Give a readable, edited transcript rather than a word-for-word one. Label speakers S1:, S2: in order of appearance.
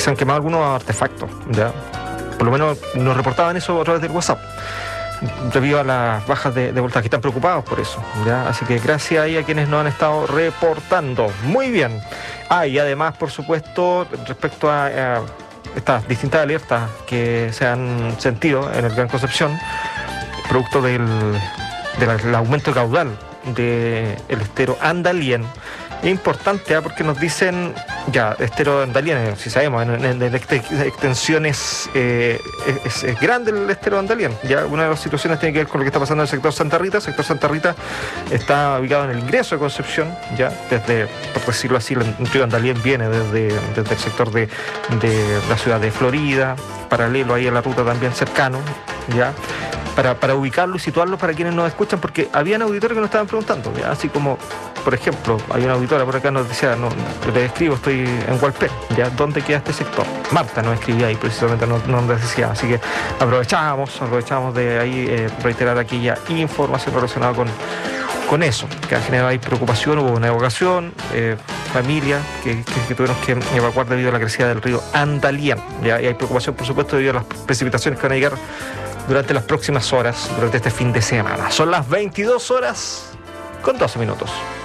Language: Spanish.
S1: se han quemado algunos artefactos, ¿ya? Por lo menos nos reportaban eso a través del WhatsApp, debido a las bajas de voltaje. Están preocupados por eso, ¿ya? Así que gracias ahí a quienes nos han estado reportando. Muy bien. Y además, por supuesto, respecto a estas distintas alertas que se han sentido en el Gran Concepción, producto del aumento de caudal del estero Andalién. Es importante, porque nos dicen, ya, estero Andalién, si sabemos, en extensiones es grande el estero Andalién. Ya, una de las situaciones tiene que ver con lo que está pasando en el sector Santa Rita. El sector Santa Rita está ubicado en el ingreso de Concepción, ya, desde, por decirlo así, el río Andalién viene desde el sector de la ciudad de Florida, paralelo ahí a la ruta también cercano, ya. Para ubicarlo y situarlo para quienes nos escuchan, porque habían auditores que nos estaban preguntando, ¿ya? Así como, por ejemplo, hay una auditora por acá nos decía, no, le escribo, estoy en Hualpén, ¿ya? ¿Dónde queda este sector? Marta nos escribía ahí, precisamente nos decía, así que aprovechamos de ahí reiterar aquella información relacionada con eso, que ha generado ahí preocupación. Hubo una evacuación, familia que tuvieron que evacuar debido a la crecida del río Andalién, ¿ya? Y hay preocupación, por supuesto, debido a las precipitaciones que van a llegar durante las próximas horas, durante este fin de semana. Son las 22 horas con 12 minutos.